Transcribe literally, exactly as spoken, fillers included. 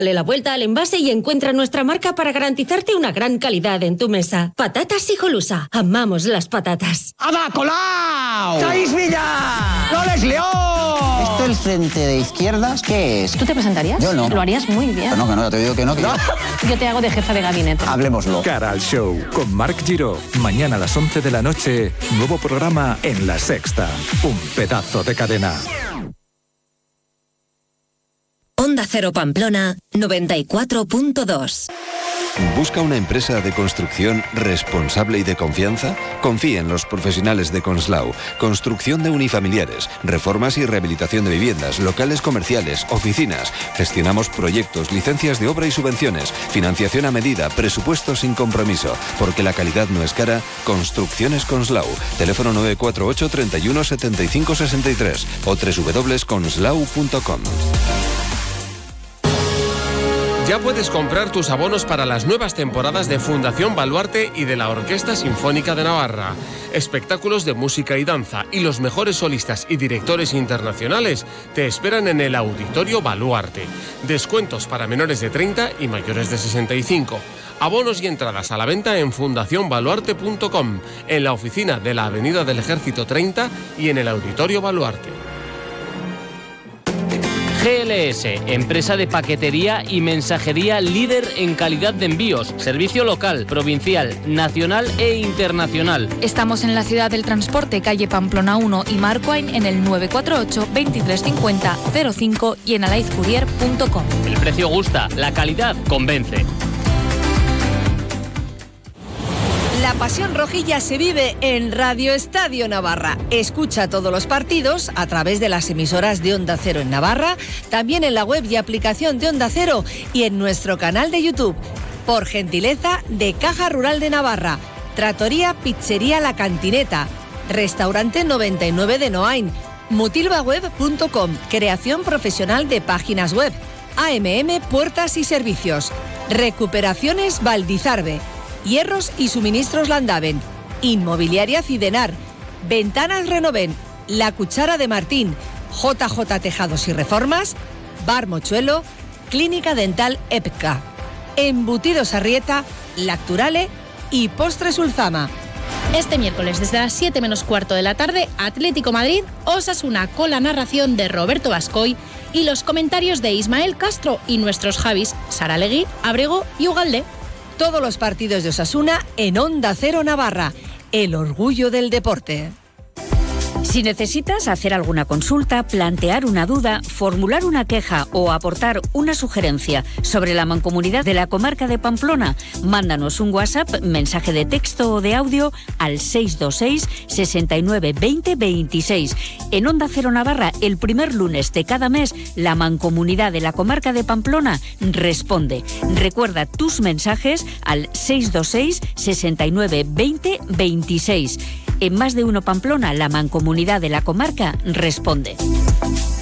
Dale la vuelta al envase y encuentra nuestra marca para garantizarte una gran calidad en tu mesa. Patatas Hijolusa. Amamos las patatas. ¡Ada Colau! ¡Thais Villa! ¡Loles León! ¿Esto el frente de izquierdas qué es? ¿Tú te presentarías? Yo no. Lo harías muy bien. No, que no, te digo que no. Que no. Yo... yo te hago de jefa de gabinete. Hablemoslo. Cara al show con Marc Giró. Mañana a las once de la noche, nuevo programa en La Sexta. Un pedazo de cadena. Onda Cero Pamplona noventa y cuatro punto dos. ¿Busca una empresa de construcción responsable y de confianza? Confíe en los profesionales de Conslau. Construcción de unifamiliares, reformas y rehabilitación de viviendas, locales comerciales, oficinas. Gestionamos proyectos, licencias de obra y subvenciones, financiación a medida, presupuestos sin compromiso. Porque la calidad no es cara, Construcciones Conslau. Teléfono nueve cuatro ocho, treinta y uno, setenta y cinco, sesenta y tres o doble u doble u doble u punto conslau punto com. Ya puedes comprar tus abonos para las nuevas temporadas de Fundación Baluarte y de la Orquesta Sinfónica de Navarra. Espectáculos de música y danza y los mejores solistas y directores internacionales te esperan en el Auditorio Baluarte. Descuentos para menores de treinta y mayores de sesenta y cinco. Abonos y entradas a la venta en fundación baluarte punto com, en la oficina de la Avenida del Ejército treinta y en el Auditorio Baluarte. G L S, empresa de paquetería y mensajería líder en calidad de envíos, servicio local, provincial, nacional e internacional. Estamos en la ciudad del transporte, calle Pamplona uno y Marquine en el nueve cuatro ocho, veintitrés cincuenta, cero cinco y en alaizcourier punto com. El precio gusta, la calidad convence. La pasión rojilla se vive en Radio Estadio Navarra. Escucha todos los partidos a través de las emisoras de Onda Cero en Navarra, también en la web y aplicación de Onda Cero y en nuestro canal de YouTube. Por gentileza de Caja Rural de Navarra, Trattoria Pizzería La Cantineta, Restaurante noventa y nueve de Noain, mutilbaweb punto com, creación profesional de páginas web, A M M Puertas y Servicios, Recuperaciones Valdizarbe, Hierros y Suministros Landaven, Inmobiliaria Cidenar, Ventanas Renoven, La Cuchara de Martín, J J Tejados y Reformas, Bar Mochuelo, Clínica Dental EPCA, Embutidos Arrieta, Lacturale y Postres Ulzama. Este miércoles desde las siete menos cuarto de la tarde, Atlético Madrid, Osasuna, con la narración de Roberto Bascoy y los comentarios de Ismael Castro y nuestros Javis, Saralegui, Abrego y Ugalde. Todos los partidos de Osasuna en Onda Cero Navarra, el orgullo del deporte. Si necesitas hacer alguna consulta, plantear una duda, formular una queja o aportar una sugerencia sobre la mancomunidad de la comarca de Pamplona, mándanos un WhatsApp, mensaje de texto o de audio al seis dos seis, sesenta y nueve, veinte, veintiséis. En Onda Cero Navarra, el primer lunes de cada mes, la mancomunidad de la comarca de Pamplona responde. Recuerda tus mensajes al seis dos seis, sesenta y nueve, veinte, veintiséis. En Más de Uno Pamplona, la mancomunidad de la comarca responde.